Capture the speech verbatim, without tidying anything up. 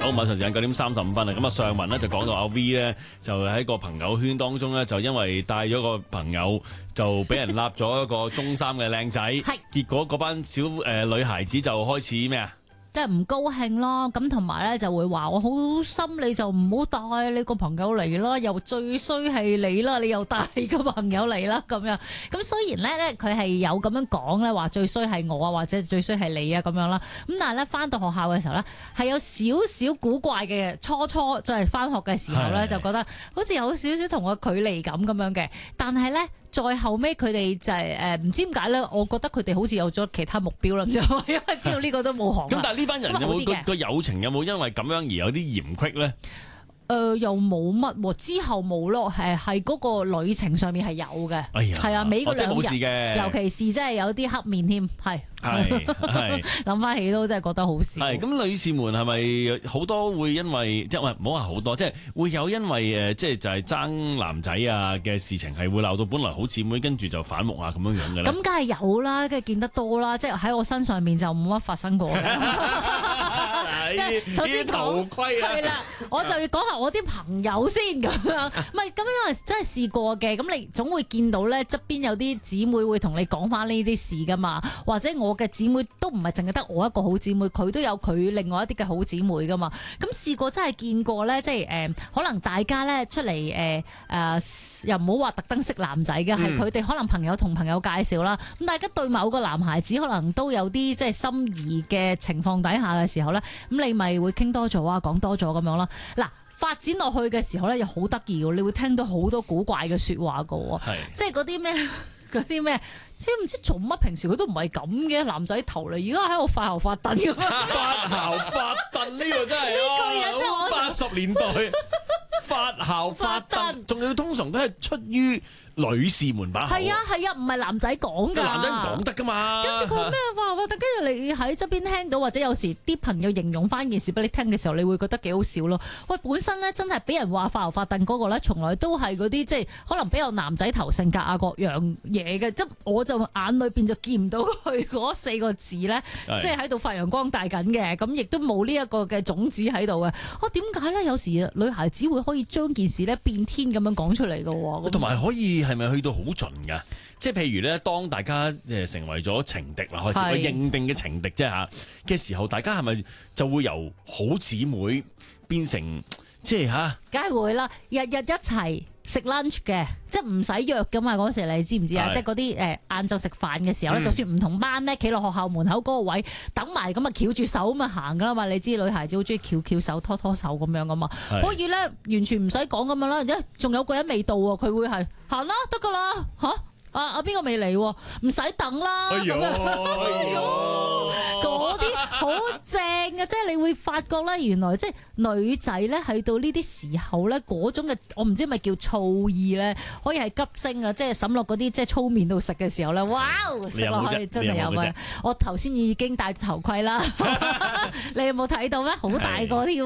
好，馬上時間九點三十五分啦。咁啊，上文咧就講到阿 V 咧，就喺個朋友圈當中咧，就因為帶咗個朋友就俾人立咗一個中三嘅靚仔，結果嗰班小誒、呃、女孩子就開始咩啊？ 即係唔高興咯，咁同埋咧就會話我好心，你就唔好帶你個朋友嚟啦，又最衰係你啦，你又帶個朋友嚟啦咁樣。咁雖然咧咧佢係有咁樣講咧，話最衰係我啊，或者最衰係你啊咁樣啦。咁但係咧翻到學校嘅時候咧，係有少少古怪嘅。初初即係翻學嘅時候咧，就覺得好似有少少同我距離感咁樣嘅。但係咧，再後尾佢哋就係誒唔知點解咧，我覺得佢哋好似有咗其他目標啦，就因為知道呢個都冇行。咁但係呢班人有冇個個友情有冇因為咁樣而有啲嫌隙咧？ 誒、呃，又冇乜，之後冇咯，係係嗰個旅程上面係有嘅，係、哎、啊，尾嗰兩日， 冇事嘅， 尤其是即係有啲黑面添，係係係諗翻起都真係覺得好笑。 係咁，女士們係咪好多會因為即係唔好話好多，即係會有因為誒，即係就係爭男仔啊嘅事情係會鬧到本來好姊妹，跟住就反目啊咁樣樣嘅咧？咁梗係有啦，梗係見得多啦，即係喺我身上面就冇乜發生過嘅。即係首先講係啦，我就要講下我啲朋友先咁樣，唔係咁因為真係試過嘅，咁你總會見到咧側邊有啲姊妹會同你講翻呢啲事噶嘛，或者我嘅姊妹都唔係淨係得我一個好姊妹，佢都有佢另外一啲嘅好姊妹噶嘛，咁試過真係見過咧，即係誒、呃、可能大家咧出嚟誒誒又唔好話特登識男仔嘅，係佢哋可能朋友同朋友介紹啦，咁大家對某個男孩子可能都有啲即係心儀嘅情況底下嘅時候咧，咁你咪會傾多咗啊，講多咗咁樣啦。嗱，發展落去嘅時候咧，又好得意嘅，你會聽到好多古怪嘅說話噶，即係嗰啲咩嗰啲咩，即係唔知做乜，平時佢都唔係咁嘅男仔頭嚟，而家喺度發姣發燉咁樣。 發姣發燉呢個真係啊，好八十年代。發姣發燉，仲要通常都係出於女士們把口。係啊係啊，唔係男仔講噶。 男仔唔講得噶嘛。跟住佢咩發姣發燉，跟住你喺側邊聽到，或者有時啲朋友形容翻件事俾你聽嘅時候，你會覺得幾好笑咯。喂，本身咧真係俾人話發姣發燉嗰個咧，從來都係嗰啲即係可能比較男仔頭性格啊各樣嘢嘅，即我就眼裏邊就見唔到佢嗰四個字咧，即係喺度發揚光大緊嘅，咁亦都冇呢一個嘅種子喺度嘅。啊，點解咧？有時女孩子會可以將件事咧變天咁樣講出嚟嘅， 同埋可以係咪去到好盡㗎？即係譬如咧，當大家誒成為咗情敵啦，開始我認定嘅情敵啫嚇嘅時候，大家係咪就會由好姊妹變成即係嚇？梗係會啦，日日一齊食 lunch 嘅，即係唔使約噶嘛。嗰時你知唔知啊？即係嗰啲誒晏晝食飯嘅時候咧，嗯、就算唔同班咧，企落學校門口嗰個位等埋咁啊，翹住手咁啊行噶啦嘛。你知女孩子好中意翹翹手、拖拖手咁樣噶嘛，可以咧完全唔使講咁樣啦。一仲有個人未到喎，佢會係行啦，得噶啦嚇。啊啊邊個未嚟？唔使等啦咁樣，嗰啲好正嘅，即係你會發覺咧，原來即係女仔咧，去到呢啲時候咧，嗰種嘅我唔知係咪叫醋意咧，可以係急升啊！即係滲落嗰啲即係粗麵度食嘅時候咧，哇！食落去真係有嘅。我頭先已經戴頭盔啦，你有冇睇到咩？好大個添。